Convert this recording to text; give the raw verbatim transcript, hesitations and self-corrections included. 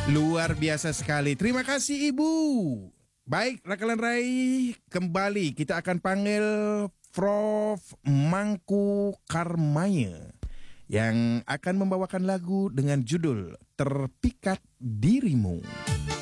Luar biasa sekali. Terima kasih Ibu. Baik, Rakalan Rai, kembali kita akan panggil Prof Mangku Karmaya yang akan membawakan lagu dengan judul Terpikat Dirimu.